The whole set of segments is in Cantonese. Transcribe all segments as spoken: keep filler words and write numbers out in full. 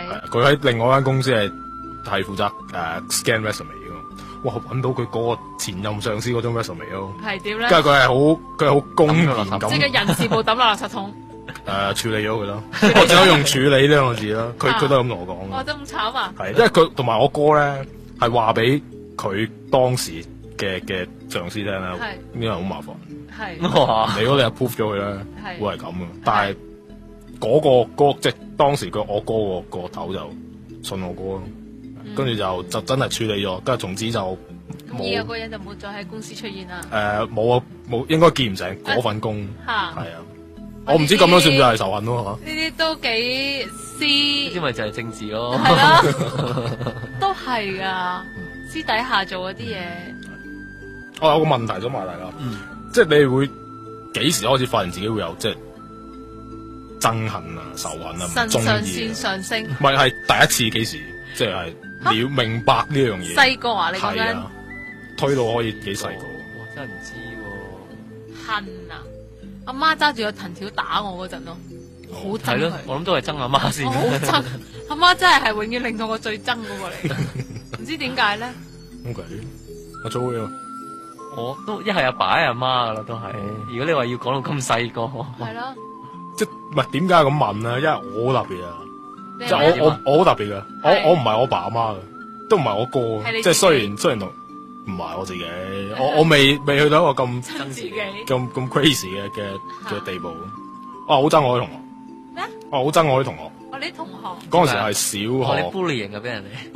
係佢喺另外一間公司係係負責誒、uh, scan resume 嘅。哇！揾到佢嗰個前任上司嗰種 resume 咯。 係點咧？ 跟住佢係好佢係好公然咁， 即係人事部抌落垃圾桶。 誒、呃、處理咗佢咯，我只可以用處理呢兩個字啦。佢佢、啊、都係咁同我講。 哇！咁慘啊！ 係，因為佢同埋我哥咧係話俾佢當時嘅嘅上司聽啦，呢個好麻煩。係，哇！你如果你 approve 咗佢咧，會係咁嘅。但係嗰、嗰個哥即係當時佢我哥個個頭就信我哥咯，跟、嗯、住就就真係處理咗，跟住從此就咁而家個人就冇再喺公司出現啦。 誒冇啊冇，應該見唔成嗰份工。係啊。我唔知咁樣算唔算係仇恨咯嚇？呢啲都幾私，呢啲咪就係政治咯。 係咯，都係噶，私底下做嗰啲嘢。 我有個問題想問大家，嗯、即係你會幾時開始發現自己會有即係憎恨啊、仇恨啊、唔中意啊？腎上腺上升。唔係係第一次幾時？即係了明白呢樣嘢。 細個啊，你講緊？ 推到可以幾細個？ 哇！真係唔知喎。 恨啊！阿媽揸住個藤條打我嗰陣咯，好憎佢。 我諗都係憎阿媽先。 好憎，阿媽真係係永遠令到我最憎嗰個嚟，唔知點解咧 ？OK，阿 Jo 啊， 我都一係阿爸一係阿媽噶啦，都係。如果你話要講到咁細個， 係咯， 即係唔係點解咁問咧？因為我好特別啊，即係我我我好特別噶，我我唔係我爸阿媽噶，都唔係我哥，即係雖然雖然同。唔係我自己，我我未未去到一個咁憎自己咁咁 crazy 嘅嘅嘅地步。我好憎我啲同學。咩？我好憎我啲同學。 我啲同學。 嗰陣時係小學。 你 bullying 嘅俾人哋。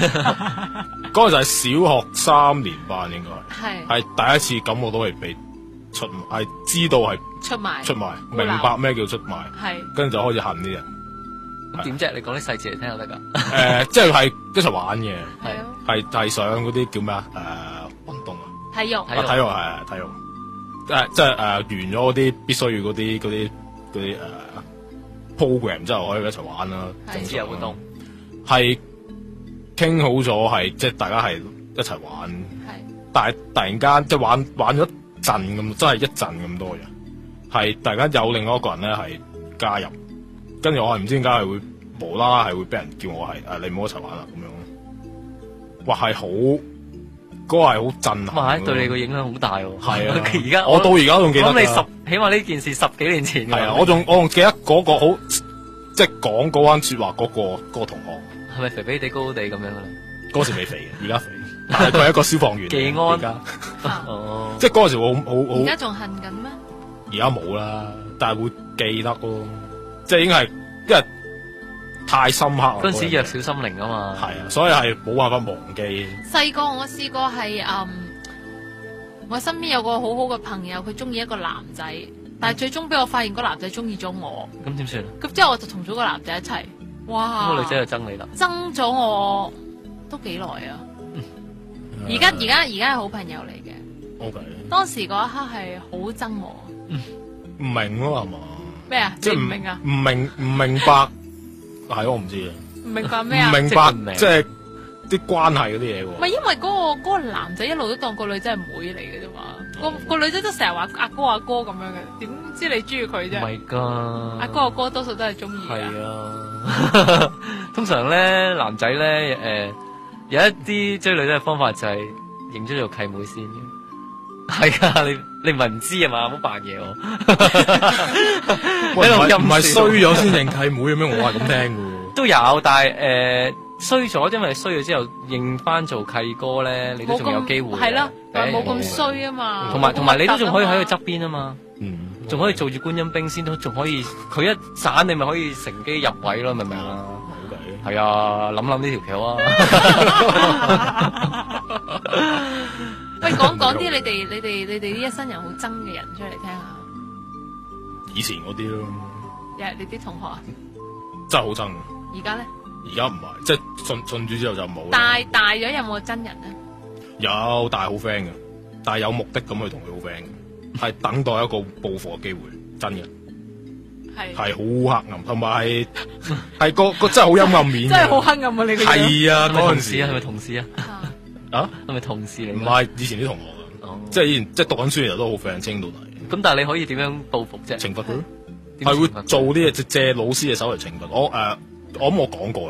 bullying。 嗰陣時係小學三年班應該。 係。 係第一次感覺到係被出賣，係知道係出賣。 出賣，明白咩叫出賣。 係。 跟住就開始恨啲人。 咁點啫？你講啲細節嚟聽就得㗎。 誒，即係係一齊玩嘅。 係。 係係上嗰啲叫咩啊？誒，運動啊， 體育， 啊，體育係體育，誒，即係誒，完咗嗰啲必須要嗰啲嗰啲嗰啲誒 program 之後可以一齊玩啦， 正式活動係傾好咗，係即係大家係一齊玩，係，但係突然間即係玩玩咗一陣咁，真係一陣咁多人，係突然間有另外一個人咧係加入，跟住我係唔知點解係會無啦啦係會俾人叫我係誒你唔好一齊玩啦咁樣。哇，係好，嗰、嗰個係好震撼。 哇，對你個影響好大喎。係啊， 而家我到而家仲記得。 咁你十起碼呢件事十幾年前。 係啊，我仲我仲記得嗰個好，即係講嗰番說話嗰、嗰個、嗰個同學。 係咪肥肥地高高地咁樣噶啦？ 嗰時未肥嘅，而家肥。但係佢係一個消防員。技安。而家。哦。即係嗰時我好好好。 而家仲恨緊咩？ 而家冇啦，但係會記得咯。即係已經係，因為。太深刻啦！ 嗰陣時弱小心靈啊嘛， 係啊，所以係冇辦法忘記。 細個我試過係嗯，我身邊有個好好嘅朋友，佢中意一個男仔，但係最終俾我發現個男仔中意咗我。 咁點算啊？ 咁之後我就同咗個男仔一齊。哇！ 咁個女仔就憎你啦。憎咗我都幾耐啊！而家而家而家係好朋友嚟嘅。 O K。 當時嗰一刻係好憎我。 唔明咯係嘛？ 咩啊？即係唔明啊？ 唔明唔明白。係我唔知啊， 唔明白咩啊？ 唔明白即係啲關係嗰啲嘢喎。唔係因為嗰、嗰個嗰個男仔一路都當個女仔係妹嚟嘅啫嘛，哦、個個女仔都成日話阿哥阿哥咁樣嘅，點知你中意佢啫？唔係噶，阿哥阿哥多數都係中意。係啊， 通常咧男仔咧誒有一啲追女仔嘅方法就係認咗做契妹先嘅。係啊，你你唔係唔知啊嘛，唔好扮嘢喎。 喂，唔係衰咗先認契妹嘅咩？我係咁聽嘅。 都有，但係誒衰咗，因為衰咗之後認翻做契哥咧，你都仲有機會。 係咯，但係冇咁衰啊嘛。 同埋同埋你都仲可以喺佢側邊啊嘛。嗯。仲可以做住觀音兵先，都仲可以佢一散你咪可以乘機入位咯，明唔明啊？好嘅。係啊，諗諗呢條橋啊。 喂，講講啲你哋你哋你哋呢一生人好憎嘅人出嚟聽下。 以前嗰啲咯。 又係你啲同學啊？ 真係好憎。 而家咧？ 而家唔係，即係信信主之後就冇。 大大咗有冇真人咧？ 有，但係好 friend 嘅，但係有目的咁去同佢好 friend 嘅，係等待一個報復嘅機會，真嘅。係。係好黑暗，同埋係係個個真係好陰暗面。真係好黑暗啊！你個樣。係啊，嗰陣時係咪同事啊？啊，係咪同事嚟？ 唔係，以前啲同學啊，哦、即係以前即係讀緊書其實都好 friend，清到底。 咁但係你可以點樣報復啫？ 懲罰佢咯，係會做啲嘢，借借老師嘅手嚟懲罰我。誒、呃，我諗我講過